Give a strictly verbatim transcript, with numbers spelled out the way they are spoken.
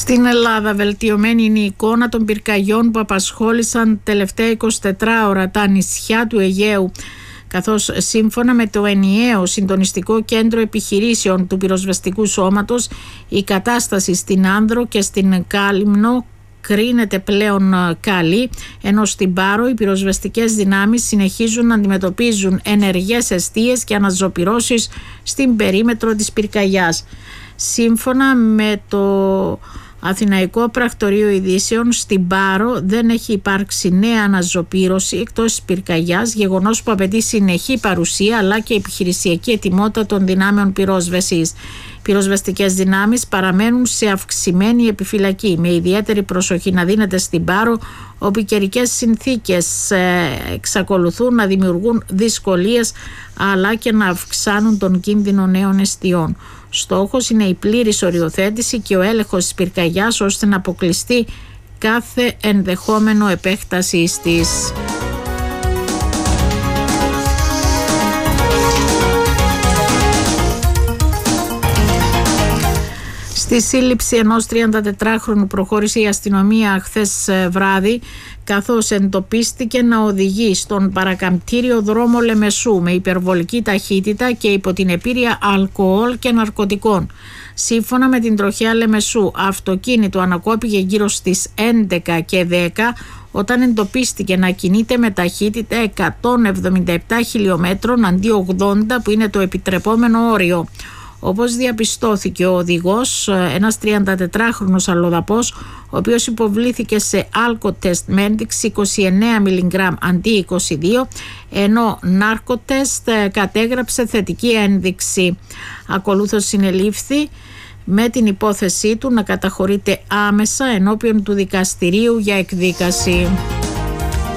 Στην Ελλάδα βελτιωμένη είναι η εικόνα των πυρκαγιών που απασχόλησαν τελευταία εικοσιτέσσερις ώρα τα νησιά του Αιγαίου, καθώς σύμφωνα με το ενιαίο συντονιστικό κέντρο επιχειρήσεων του πυροσβεστικού σώματος, η κατάσταση στην Άνδρο και στην Κάλυμνο κρίνεται πλέον καλή, ενώ στην Πάρο οι πυροσβεστικές δυνάμεις συνεχίζουν να αντιμετωπίζουν ενεργές εστίες και αναζωπυρώσεις στην περίμετρο της πυρκαγιάς. Σύμφωνα με το Αθηναϊκό Πρακτορείο Ειδήσεων, στην Πάρο δεν έχει υπάρξει νέα αναζωπήρωση εκτός της πυρκαγιάς, γεγονός που απαιτεί συνεχή παρουσία αλλά και επιχειρησιακή ετοιμότητα των δυνάμεων πυρόσβεσης. Πυροσβεστικές δυνάμεις παραμένουν σε αυξημένη επιφυλακή, με ιδιαίτερη προσοχή να δίνεται στην Πάρο, όπου οι καιρικές συνθήκες εξακολουθούν να δημιουργούν δυσκολίες αλλά και να αυξάνουν τον κίνδυνο νέων εστιών. Στόχος είναι η πλήρης οριοθέτηση και ο έλεγχος της πυρκαγιάς, ώστε να αποκλειστεί κάθε ενδεχόμενο επέκτασης της. Στη σύλληψη ενός τριαντατετράχρονου προχώρησε η αστυνομία χθες βράδυ, καθώς εντοπίστηκε να οδηγεί στον παρακαμπτήριο δρόμο Λεμεσού με υπερβολική ταχύτητα και υπό την επήρεια αλκοόλ και ναρκωτικών. Σύμφωνα με την τροχέα Λεμεσού, αυτοκίνητο ανακόπηκε γύρω στις έντεκα και δέκα όταν εντοπίστηκε να κινείται με ταχύτητα εκατόν εβδομήντα επτά χιλιόμετρων αντί ογδόντα που είναι το επιτρεπόμενο όριο. Όπως διαπιστώθηκε, ο οδηγός, ένας τριαντατετράχρονος αλλοδαπός, ο οποίος υποβλήθηκε σε άλκοτεστ με ένδειξη είκοσι εννέα μιλιγκράμμ αντί είκοσι δύο, ενώ νάρκοτεστ κατέγραψε θετική ένδειξη. Ακολούθως συνελήφθη, με την υπόθεσή του να καταχωρείται άμεσα ενώπιον του δικαστηρίου για εκδίκαση.